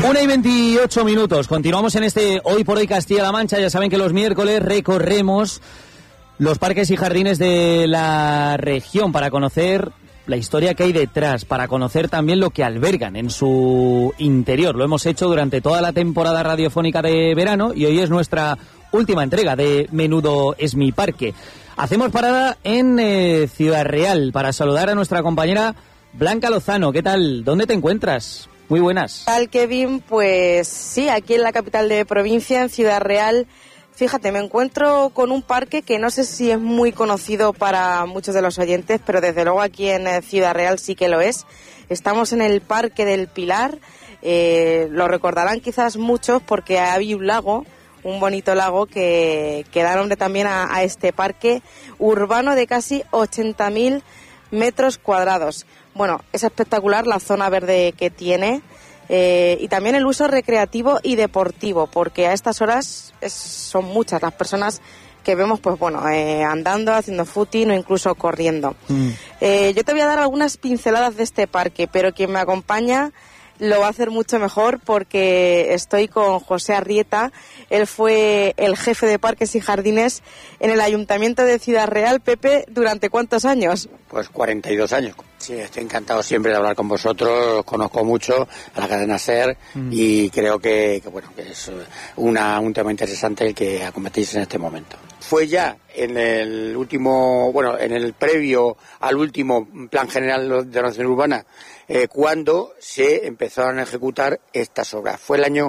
1:28. Continuamos en este Hoy por Hoy Castilla-La Mancha. Ya saben que los miércoles recorremos los parques y jardines de la región para conocer la historia que hay detrás, para conocer también lo que albergan en su interior. Lo hemos hecho durante toda la temporada radiofónica de verano y hoy es nuestra última entrega de Menudo es mi parque. Hacemos parada en Ciudad Real para saludar a nuestra compañera Blanca Lozano. ¿Qué tal? ¿Dónde te encuentras? Muy buenas. ¿Qué tal, Kevin? Pues sí, aquí en la capital de provincia, en Ciudad Real. Fíjate, me encuentro con un parque que no sé si es muy conocido para muchos de los oyentes, pero desde luego aquí en Ciudad Real sí que lo es. Estamos en el Parque del Pilar. Lo recordarán quizás muchos porque había un lago, un bonito lago que da nombre también a este parque urbano de casi 80.000 metros cuadrados. Bueno, es espectacular la zona verde que tiene y también el uso recreativo y deportivo, porque a estas horas son muchas las personas que vemos, pues bueno, andando, haciendo footing o incluso corriendo. Yo te voy a dar algunas pinceladas de este parque, pero quien me acompaña lo va a hacer mucho mejor porque estoy con José Arrieta. Él fue el jefe de parques y jardines en el Ayuntamiento de Ciudad Real. Pepe, ¿durante cuántos años? Pues 42 años. Sí, estoy encantado siempre de hablar con vosotros. Os conozco mucho a la cadena SER y creo que es un tema interesante el que acometéis en este momento. Fue ya en el último, en el previo al último Plan General de Ordenación Urbana, cuando se empezaron a ejecutar estas obras. Fue el año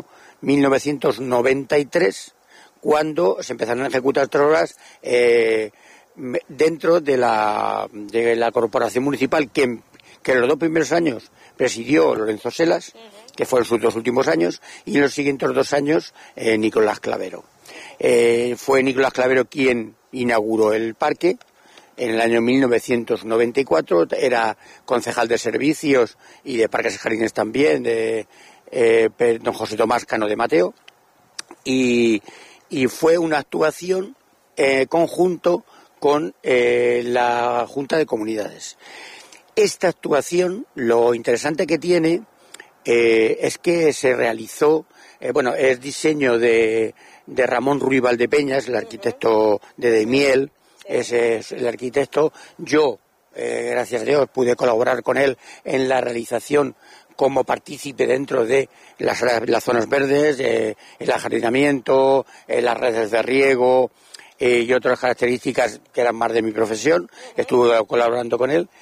1993 cuando se empezaron a ejecutar estas obras dentro de la corporación municipal que en los 2 primeros años presidió Lorenzo Selas, que fueron sus 2 últimos años, y en los siguientes 2 años Nicolás Clavero. Fue Nicolás Clavero quien inauguró el parque en el año 1994, era concejal de servicios y de parques y jardines también, de don José Tomás Cano de Mateo, y fue una actuación conjunto con la Junta de Comunidades. Esta actuación, lo interesante que tiene es que se realizó, es diseño de Ramón Ruiz Valdepeñas, el arquitecto de Daimiel. Ese es el arquitecto. Yo, gracias a Dios, pude colaborar con él en la realización como partícipe dentro de las zonas verdes, el ajardinamiento, las redes de riego y otras características que eran más de mi profesión. Estuve colaborando con él.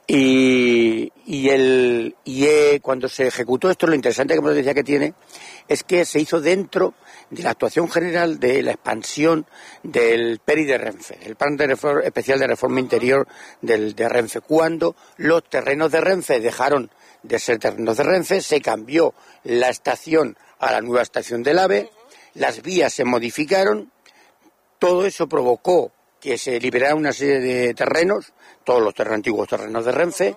Cuando se ejecutó esto, lo interesante que me decía que tiene es que se hizo dentro de la actuación general de la expansión del PERI de Renfe, el Plan Especial de Reforma Interior de Renfe, cuando los terrenos de Renfe dejaron de ser terrenos de Renfe, se cambió la estación a la nueva estación del AVE, las vías se modificaron, todo eso provocó que se liberara una serie de terrenos, todos los antiguos terrenos de Renfe,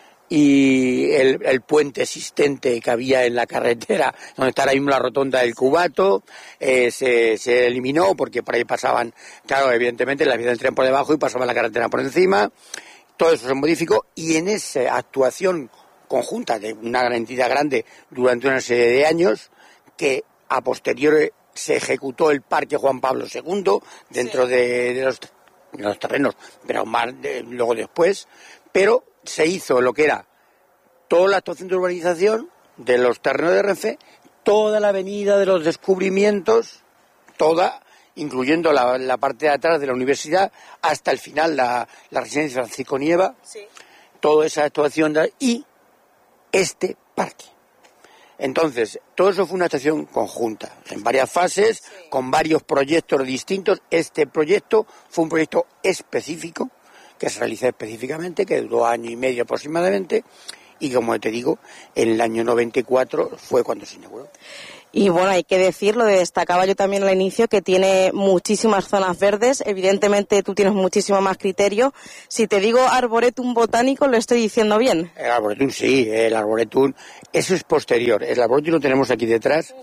y el puente existente que había en la carretera, donde está ahora mismo la rotonda del Cubato, se eliminó porque por ahí pasaban, claro, evidentemente las vías del tren por debajo y pasaba la carretera por encima. Todo eso se modificó y en esa actuación conjunta de una entidad grande durante una serie de años, que a posteriori se ejecutó el Parque Juan Pablo II dentro de los terrenos, pero más luego después, pero se hizo lo que era toda la actuación de urbanización de los terrenos de Renfe, toda la avenida de los descubrimientos, toda, incluyendo la parte de atrás de la universidad, hasta el final la residencia Francisco Nieva, toda esa actuación y este parque. Entonces, todo eso fue una actuación conjunta, en varias fases, con varios proyectos distintos. Este proyecto fue un proyecto específico, que se realizó específicamente, que duró 1 año y medio aproximadamente, y como te digo, en el año 94 fue cuando se inauguró. Y bueno, hay que decirlo, destacaba yo también al inicio, que tiene muchísimas zonas verdes. Evidentemente tú tienes muchísimo más criterio. Si te digo arboretum botánico, ¿lo estoy diciendo bien? El arboretum sí, el arboretum, eso es posterior. El arboretum lo tenemos aquí detrás.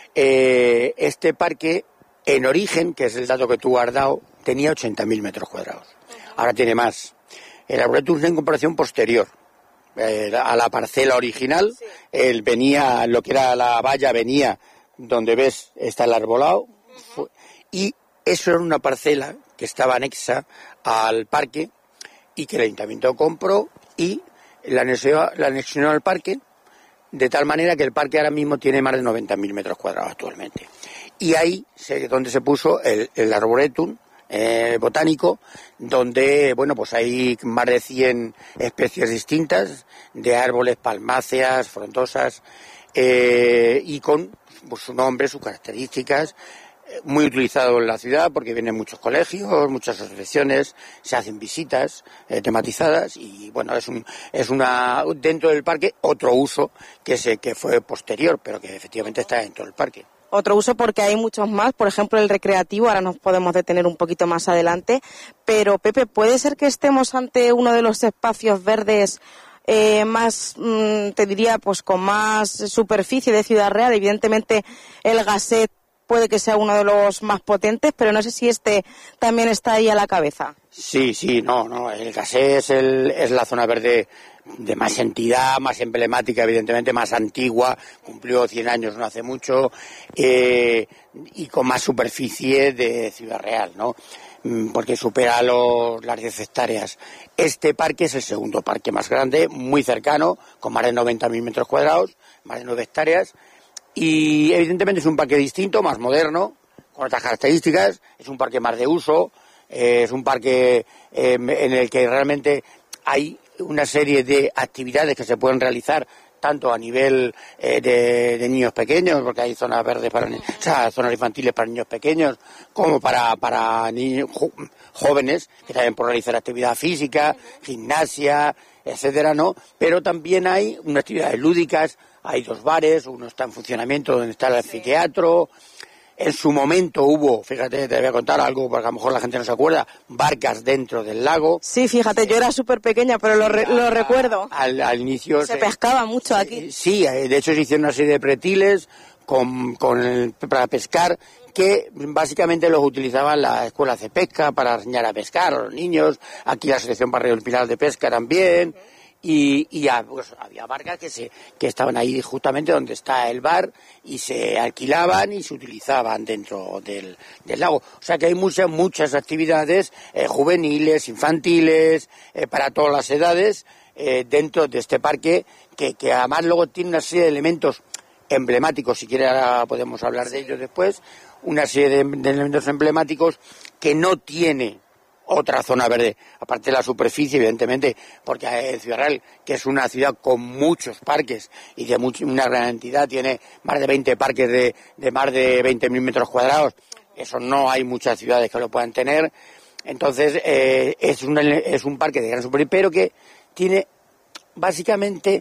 Este parque, en origen, que es el dato que tú has dado, tenía 80.000 metros cuadrados. Ahora tiene más. El arboretum es una incorporación posterior. a la parcela original. Sí. Él venía, lo que era la valla venía donde ves está el arbolado, y eso era una parcela que estaba anexa al parque y que el ayuntamiento compró y la anexionó al parque, de tal manera que el parque ahora mismo tiene más de 90.000 metros cuadrados actualmente. Y ahí es donde se puso el arboretum botánico, donde, bueno, pues hay más de 100 especies distintas de árboles, palmáceas, frondosas, y con pues, su nombre, sus características, muy utilizado en la ciudad porque vienen muchos colegios, muchas asociaciones, se hacen visitas tematizadas y bueno, es una dentro del parque otro uso que fue posterior, pero que efectivamente está dentro del parque. Otro uso porque hay muchos más, por ejemplo el recreativo, ahora nos podemos detener un poquito más adelante, pero Pepe, ¿puede ser que estemos ante uno de los espacios verdes más, te diría, pues con más superficie de Ciudad Real? Evidentemente el Gasset puede que sea uno de los más potentes, pero no sé si este también está ahí a la cabeza. Sí, no, el Gasset es la zona verde de más entidad, más emblemática, evidentemente, más antigua, cumplió 100 años no hace mucho, y con más superficie de Ciudad Real, ¿no? Porque supera las 10 hectáreas. Este parque es el segundo parque más grande, muy cercano, con más de 90.000 metros cuadrados, más de 9 hectáreas, y evidentemente es un parque distinto, más moderno, con otras características, es un parque más de uso, es un parque en el que realmente hay una serie de actividades que se pueden realizar tanto a nivel de niños pequeños, porque hay zonas verdes zonas infantiles para niños pequeños, como para niños jóvenes que también pueden realizar actividad física, gimnasia, etcétera, ¿no? Pero también hay unas actividades lúdicas, hay 2 bares, uno está en funcionamiento donde está el anfiteatro. En su momento hubo, fíjate, te voy a contar algo porque a lo mejor la gente no se acuerda, barcas dentro del lago. Sí, fíjate, yo era súper pequeña, pero lo recuerdo. Al inicio se pescaba mucho aquí. Sí, de hecho se hicieron una serie de pretiles para pescar, que básicamente los utilizaban las escuelas de pesca para enseñar a pescar a los niños, aquí la Asociación Barrio del Pilar de Pesca también. Y pues, había barcas que estaban ahí justamente donde está el bar y se alquilaban y se utilizaban dentro del lago. O sea que hay muchas actividades juveniles, infantiles, para todas las edades dentro de este parque que además luego tiene una serie de elementos emblemáticos, si quiere ahora podemos hablar de ellos después, una serie de elementos emblemáticos que no tiene otra zona verde, aparte de la superficie, evidentemente, porque Ciudad Real, que es una ciudad con muchos parques y de una gran entidad, tiene más de 20 parques de más de 20.000 metros cuadrados, eso no hay muchas ciudades que lo puedan tener, entonces es un parque de gran superficie, pero que tiene básicamente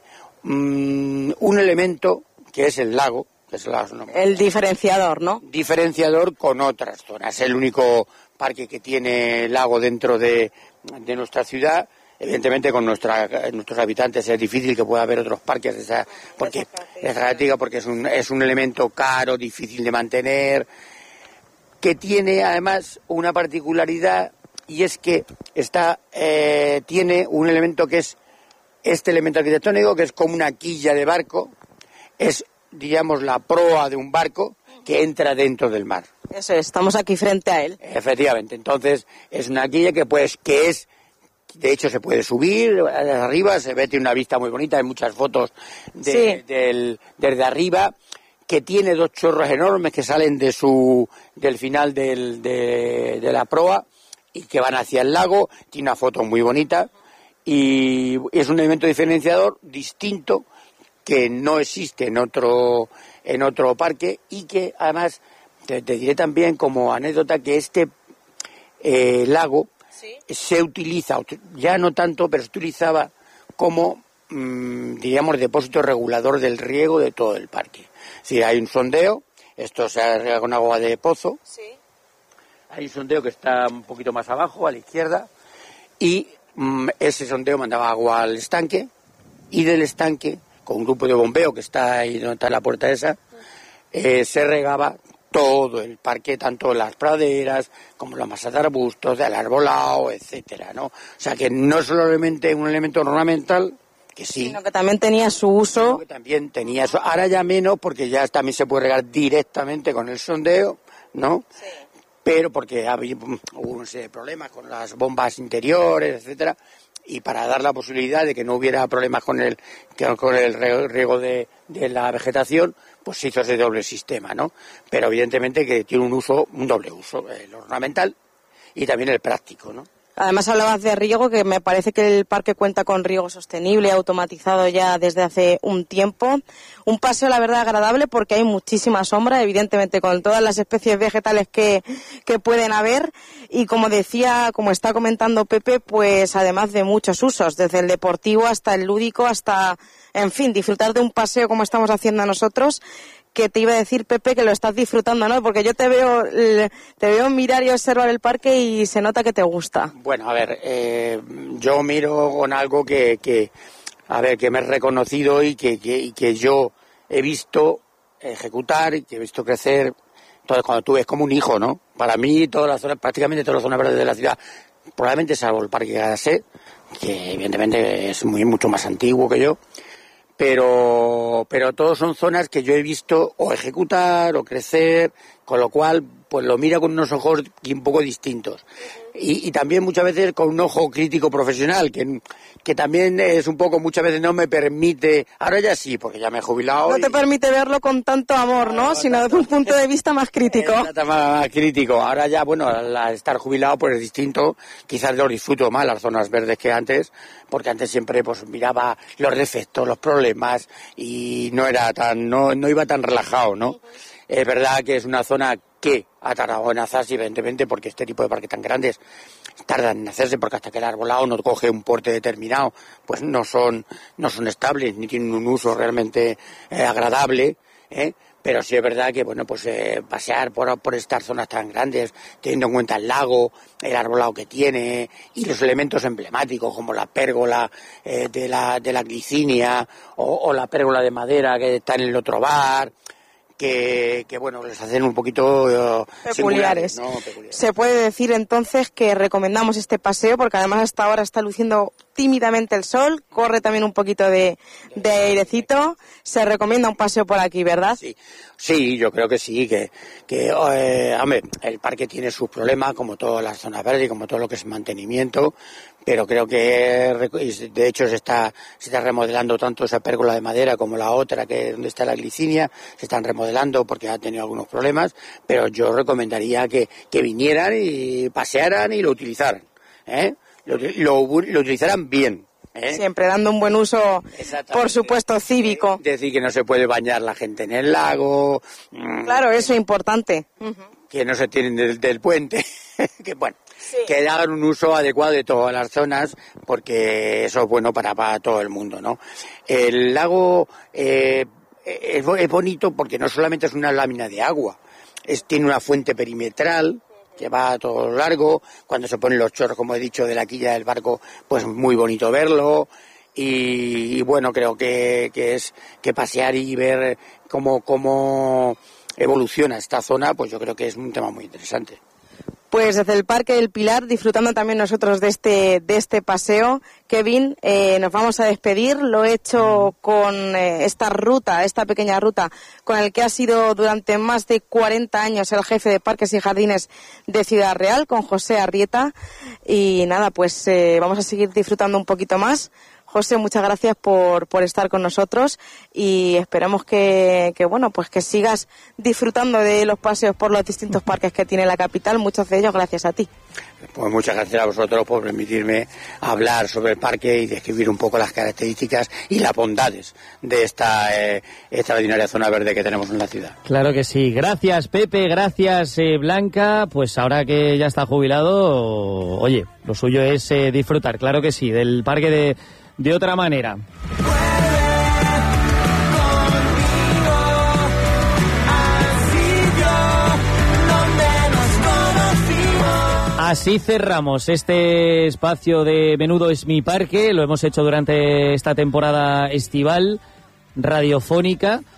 un elemento que es el lago, que es el diferenciador, ¿no? Diferenciador con otras zonas, es el único parque que tiene lago dentro de nuestra ciudad. Evidentemente con nuestros habitantes es difícil que pueda haber otros parques porque es un elemento caro, difícil de mantener, que tiene además una particularidad, y es que tiene un elemento que es este elemento arquitectónico, que es como una quilla de barco, es, digamos, la proa de un barco que entra dentro del mar. Eso es, estamos aquí frente a él. Efectivamente, entonces es una quilla que de hecho se puede subir arriba, se ve, tiene una vista muy bonita, hay muchas fotos desde arriba, que tiene 2 chorros enormes que salen del final de la proa y que van hacia el lago, tiene una foto muy bonita y es un elemento diferenciador distinto que no existe en otro parque, y que además te diré también como anécdota que este lago se utiliza, ya no tanto, pero se utilizaba como, diríamos, depósito regulador del riego de todo el parque. Si hay un sondeo, esto se riega con agua de pozo, hay un sondeo que está un poquito más abajo, a la izquierda, y ese sondeo mandaba agua al estanque, y del estanque, con un grupo de bombeo que está ahí donde está la puerta esa, se regaba todo el parque, tanto las praderas como las masas de arbustos, del arbolado, etcétera, ¿no? O sea que no es solamente un elemento ornamental, que sí. Sino que también tenía su uso. Que también tenía eso. Ahora ya menos, porque ya también se puede regar directamente con el sondeo, ¿no? Sí. Pero porque hubo una serie de problemas con las bombas interiores, etcétera, y para dar la posibilidad de que no hubiera problemas con el riego de la vegetación, pues se hizo ese doble sistema, ¿no? Pero evidentemente que tiene un doble uso, el ornamental y también el práctico, ¿no? Además hablabas de riego, que me parece que el parque cuenta con riego sostenible, automatizado ya desde hace un tiempo. Un paseo, la verdad, agradable porque hay muchísima sombra, evidentemente con todas las especies vegetales que pueden haber. Y como decía, como está comentando Pepe, pues además de muchos usos, desde el deportivo hasta el lúdico, hasta, en fin, disfrutar de un paseo como estamos haciendo nosotros. Que te iba a decir, Pepe, que lo estás disfrutando, ¿no? Porque yo te veo mirar y observar el parque y se nota que te gusta. Bueno, a ver, yo miro con algo que me he reconocido y que yo he visto ejecutar y que he visto crecer. Entonces, cuando tú ves como un hijo, ¿no? Para mí, prácticamente todas las zonas verdes de la ciudad, probablemente salvo el Parque Gasset, que evidentemente es mucho más antiguo que yo, pero todos son zonas que yo he visto o ejecutar o crecer, con lo cual pues lo mira con unos ojos un poco distintos y también muchas veces con un ojo crítico profesional que también es un poco, muchas veces no me permite, ahora ya sí, porque ya me he jubilado. No te permite verlo con tanto amor, ¿no? Sino desde un punto de vista más crítico. Más crítico. Ahora ya, bueno, al estar jubilado pues es distinto, quizás lo disfruto más las zonas verdes que antes, porque antes siempre pues miraba los defectos, los problemas y no iba tan relajado, ¿no? Es verdad que es una zona que ha tardado en hacerse, evidentemente, porque este tipo de parques tan grandes tardan en hacerse, porque hasta que el arbolado no coge un porte determinado, pues no son estables, ni tienen un uso realmente agradable, pero sí es verdad que, bueno, pues pasear por estas zonas tan grandes, teniendo en cuenta el lago, el arbolado que tiene, y los elementos emblemáticos, como la pérgola de la glicinia, o la pérgola de madera que está en el otro bar, que bueno, les hacen un poquito peculiares, ¿no? Se puede decir entonces que recomendamos este paseo, porque además hasta ahora está luciendo tímidamente el sol, corre también un poquito de airecito. Se recomienda un paseo por aquí, ¿verdad? Sí, yo creo que sí, hombre, el parque tiene sus problemas, como todas las zonas verdes y como todo lo que es mantenimiento, pero creo que de hecho se está remodelando tanto esa pérgola de madera como la otra, que es donde está la glicinia, se están remodelando porque ha tenido algunos problemas, pero yo recomendaría que vinieran y pasearan y lo utilizaran, lo utilizaran bien. Siempre dando un buen uso, por supuesto, cívico. Decir que no se puede bañar la gente en el lago. Claro, eso es importante. Que no se tienen del puente. Que bueno, sí, que hagan un uso adecuado de todas las zonas, porque eso es bueno para todo el mundo, ¿no? El lago es bonito porque no solamente es una lámina de agua, tiene una fuente perimetral que va a todo lo largo. Cuando se ponen los chorros, como he dicho, de la quilla del barco, pues muy bonito verlo. Y bueno, creo que es que pasear y ver cómo evoluciona esta zona, pues yo creo que es un tema muy interesante. Pues desde el Parque del Pilar, disfrutando también nosotros de este paseo. Kevin, nos vamos a despedir. Lo he hecho con esta pequeña ruta, con el que ha sido durante más de 40 años el jefe de Parques y Jardines de Ciudad Real, con José Arrieta. Y nada, pues vamos a seguir disfrutando un poquito más. José, muchas gracias por estar con nosotros y esperamos que sigas disfrutando de los paseos por los distintos parques que tiene la capital, muchos de ellos gracias a ti. Pues muchas gracias a vosotros por permitirme hablar sobre el parque y describir un poco las características y las bondades de esta extraordinaria zona verde que tenemos en la ciudad. Claro que sí. Gracias, Pepe, gracias, Blanca. Pues ahora que ya está jubilado, oye, lo suyo es disfrutar, claro que sí, del parque de otra manera. Así cerramos este espacio de Menudo es mi parque. Lo hemos hecho durante esta temporada estival radiofónica.